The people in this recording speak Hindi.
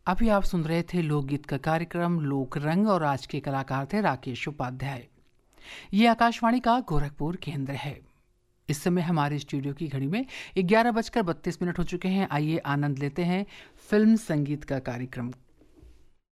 अभी आप सुन रहे थे लोकगीत का कार्यक्रम लोक रंग और आज के कलाकार थे राकेश उपाध्याय। ये आकाशवाणी का गोरखपुर केंद्र है। इस समय हमारे स्टूडियो की घड़ी में 11:32 हो चुके हैं। आइए आनंद लेते हैं फिल्म संगीत का कार्यक्रम